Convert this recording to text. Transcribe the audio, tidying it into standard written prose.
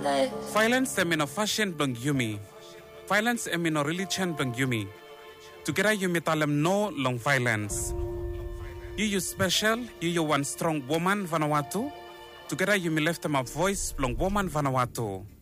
Violence em no fashion blong yumi. Violence em no religion blong yumi. Together yumi talem no long violence. You special, you one strong woman Vanuatu. Together yumi left them a voice blong woman Vanuatu.